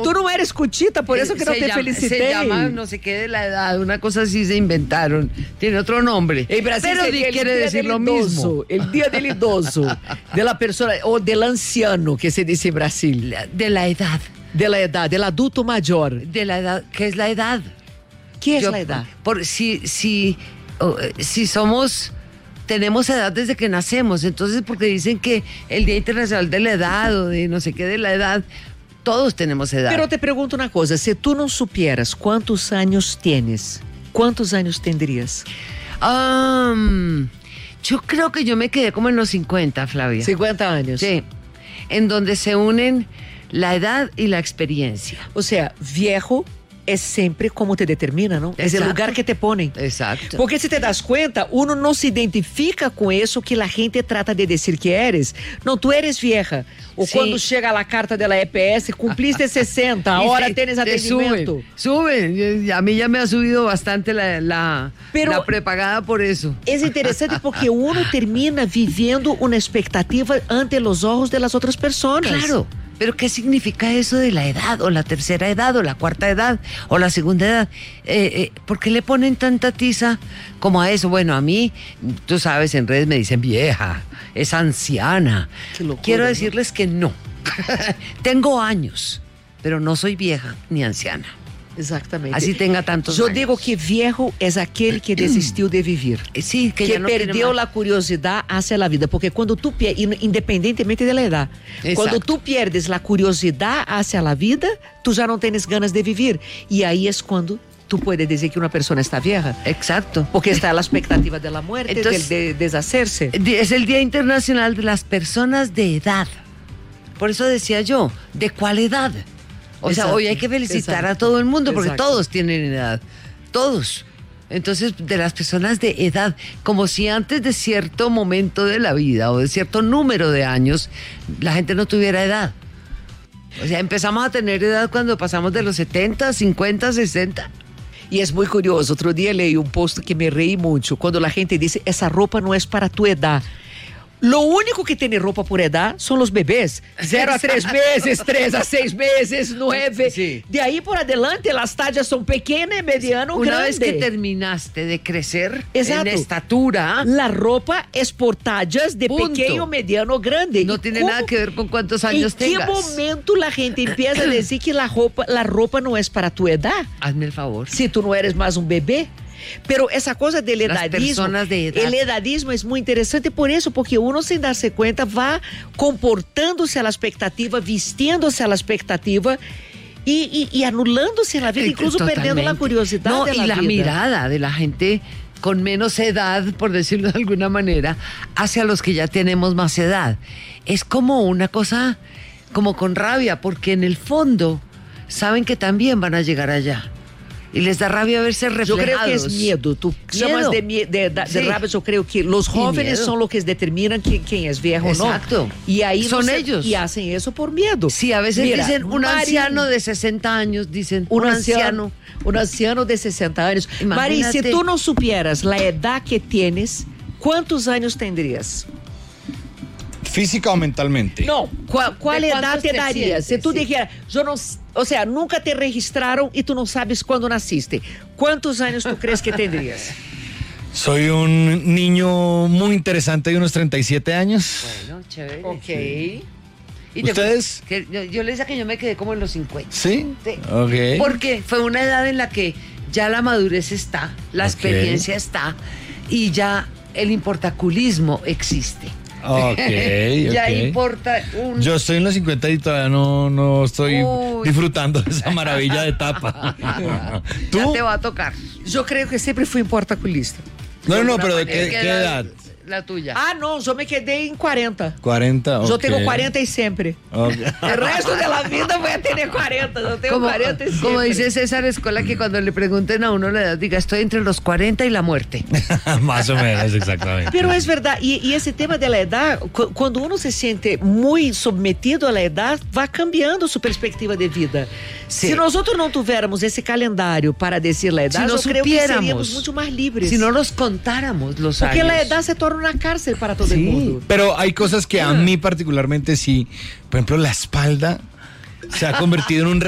tú no eres cuchita, por eso que no te felicité. Se llama no sé qué de la edad, una cosa así se inventaron. Tiene otro nombre. En Brasil pero quiere decir lo mismo. El día del idoso, de la persona, o del anciano, que se dice en Brasil. De la edad. De la edad, del adulto mayor. De la edad, ¿qué es la edad? ¿Qué es la edad? Si tenemos edad desde que nacemos, entonces porque dicen que el Día Internacional de la Edad o de no sé qué de la edad, todos tenemos edad. Pero te pregunto una cosa, si tú no supieras cuántos años tienes, ¿cuántos años tendrías? Yo creo que yo me quedé como en los 50, Flavia. 50 años. Sí, en donde se unen la edad y la experiencia. O sea, viejo es siempre como te determina, ¿no? Es el lugar que te ponen. Exacto. Porque si te das cuenta, uno no se identifica con eso que la gente trata de decir que eres. No, tú eres vieja. O sí. Cuando llega la carta de la EPS, cumpliste 60, ahora tienes atendimiento. Suben. A mí ya me ha subido bastante la prepagada por eso. Es interesante porque uno termina viviendo una expectativa ante los ojos de las otras personas. Claro. Pero ¿qué significa eso de la edad, o la tercera edad, o la cuarta edad, o la segunda edad? ¿Por qué le ponen tanta tiza como a eso? Bueno, a mí, tú sabes, en redes me dicen vieja, es anciana. Qué locura, quiero ¿no? decirles que no. Tengo años, pero no soy vieja ni anciana. Exactamente. Así tenga tantos Yo años. digo que viejo es aquel que desistiu de vivir. Sí, que ya no perdeu a curiosidade hacia la vida. Porque cuando tú pierdes, independientemente de la edad, Exacto. cuando tú pierdes la curiosidad hacia la vida, tú ya no tienes ganas de vivir. Y ahí es cuando tú puedes decir que una persona está vieja. Exacto. Porque está a la expectativa de la muerte, Entonces, de deshacerse. Es el Día Internacional de las Personas de Edad. Por eso decía yo, ¿de cuál edad? O sea, hoy hay que felicitar a todo el mundo porque todos tienen edad, todos. Entonces, de las personas de edad, como si antes de cierto momento de la vida o de cierto número de años, la gente no tuviera edad. O sea, empezamos a tener edad cuando pasamos de los 70, 50, 60. Y es muy curioso, otro día leí un post que me reí mucho, cuando la gente dice, esa ropa no es para tu edad. Lo único que tiene ropa por edad son los bebés. 0 a 3 meses, 3 a 6 meses, 9. Sí. De ahí por adelante las tallas son pequeñas, mediano, Una grande. vez que terminaste de crecer Exacto. en estatura, la ropa es por tallas de punto. Pequeño, mediano, grande. No tiene nada que ver con cuántos años tengas. ¿En qué momento la gente empieza a decir que la ropa no es para tu edad? Hazme el favor. Si tú no eres más un bebé. Pero esa cosa del edadismo, personas de edad. el edadismo es muy interesante por eso, porque uno sin darse cuenta va comportándose a la expectativa, vistiéndose a la expectativa y anulándose en la vida, incluso Totalmente. perdiendo la curiosidad no, de la y la vida. mirada de la gente con menos edad, por decirlo de alguna manera, hacia los que ya tenemos más edad. Es como una cosa, como con rabia, porque en el fondo saben que también van a llegar allá. Y les da rabia verse reflejados. Yo creo que es miedo. Tú llamas de rabia, yo creo que los jóvenes son los que determinan quién es viejo o no. Exacto. Y ahí son ellos. Y hacen eso por miedo. Sí, a veces dicen un anciano de 60 años, dicen un anciano. Un anciano de 60 años. Mari, si tú no supieras la edad que tienes, ¿cuántos años tendrías? ¿Física o mentalmente? No, ¿cuál edad te darías? Si tú dijeras, yo no, o sea, nunca te registraron y tú no sabes cuándo naciste. ¿Cuántos años tú crees que tendrías? Soy un niño muy interesante de unos 37 años. Bueno, chévere. Ok. ¿Y ustedes? Yo le decía que yo me quedé como en los 50. ¿Sí? Sí. Ok. Porque fue una edad en la que ya la madurez está, la experiencia está y ya el importaculismo existe. Ok. Ya importa un... Yo estoy en los 50 y todavía no estoy disfrutando de esa maravilla de etapa. ¿Tú? Ya te va a tocar. Yo creo que siempre fui importaculista. No, pero ¿de qué edad? La tuya. Ah, no, yo me quedé en 40. 40, Yo tengo 40 y siempre. Okay. El resto de la vida voy a tener 40. Yo tengo 40 y siempre. Como dice César Escola, que cuando le pregunten a uno la edad, diga, estoy entre los 40 y la muerte. Más o menos, exactamente. Pero es verdad, y ese tema de la edad, cuando uno se siente muy sometido a la edad, va cambiando su perspectiva de vida. Sí. Si nosotros no tuviéramos ese calendario para decir la edad, si no yo creo que supiéramos, seríamos mucho más libres. Si no nos contáramos los Porque años. la edad se torna una cárcel para todo el mundo. Pero hay cosas que a mí particularmente sí, por ejemplo, la espalda se ha convertido en un